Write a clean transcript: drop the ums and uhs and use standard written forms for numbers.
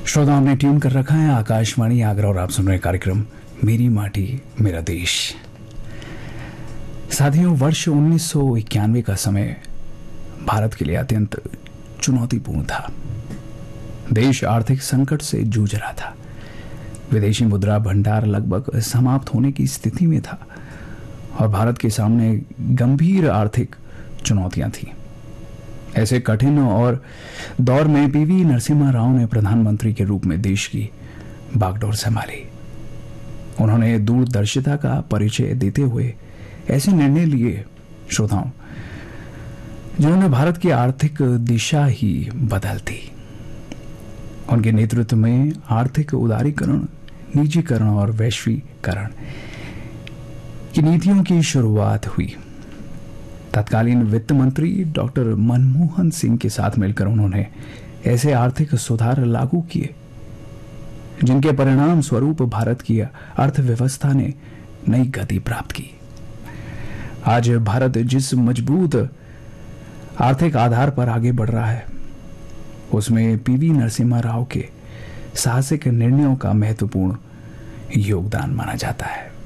श्रोता, हमने ट्यून कर रखा है आकाशवाणी आगरा और आप सुन रहे कार्यक्रम मेरी माटी मेरा देश। साथियों, वर्ष 1991 का समय भारत के लिए अत्यंत चुनौतीपूर्ण था। देश आर्थिक संकट से जूझ रहा था। विदेशी मुद्रा भंडार लगभग समाप्त होने की स्थिति में था और भारत के सामने गंभीर आर्थिक चुनौतियां थीं। ऐसे कठिन और दौर में पीवी नरसिम्हा राव ने प्रधानमंत्री के रूप में देश की बागडोर संभाली। उन्होंने दूरदर्शिता का परिचय देते हुए ऐसे निर्णय लिए, श्रोताओं, जिन्होंने भारत की आर्थिक दिशा ही बदल दी। उनके नेतृत्व में आर्थिक उदारीकरण, निजीकरण और वैश्वीकरण की नीतियों की शुरुआत हुई। तत्कालीन वित्त मंत्री डॉक्टर मनमोहन सिंह के साथ मिलकर उन्होंने ऐसे आर्थिक सुधार लागू किए जिनके परिणाम स्वरूप भारत की अर्थव्यवस्था ने नई गति प्राप्त की। आज भारत जिस मजबूत आर्थिक आधार पर आगे बढ़ रहा है, उसमें पीवी नरसिम्हा राव के साहसिक निर्णयों का महत्वपूर्ण योगदान माना जाता है।